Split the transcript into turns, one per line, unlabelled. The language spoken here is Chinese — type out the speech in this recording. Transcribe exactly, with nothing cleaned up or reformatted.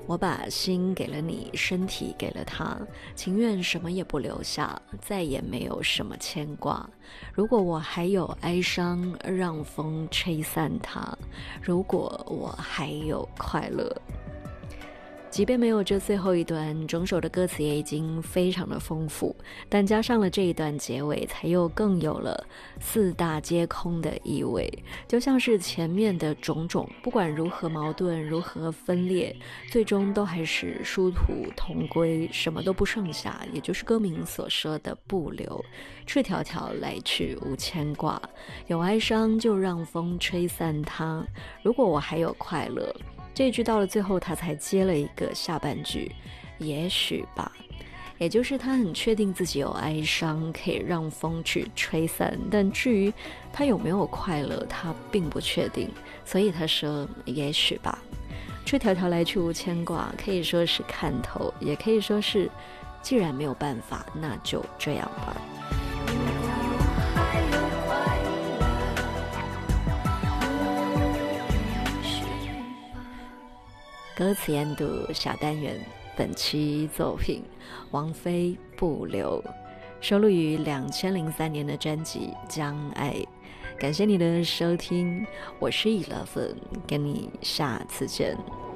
我把心给了你，身体给了他，情愿什么也不留下，再也没有什么牵挂。如果我还有哀伤，让风吹散它。如果我还有快乐。即便没有这最后一段，整首的歌词也已经非常的丰富，但加上了这一段结尾，才又更有了四大皆空的意味。就像是前面的种种，不管如何矛盾，如何分裂，最终都还是殊途同归，什么都不剩下，也就是歌名所说的不留。赤条条来去无牵挂，有哀伤就让风吹散它。如果我还有快乐。这一句到了最后，他才接了一个下半句，也许吧，也就是他很确定自己有哀伤，可以让风去吹散，但至于他有没有快乐，他并不确定，所以他说也许吧。赤条条来去无牵挂，可以说是看透，也可以说是既然没有办法，那就这样吧。歌词研读小单元，本期作品王菲不留，收录于两千零三年的专辑《将爱》。感谢你的收听，我是 Eleven， 跟你下次见。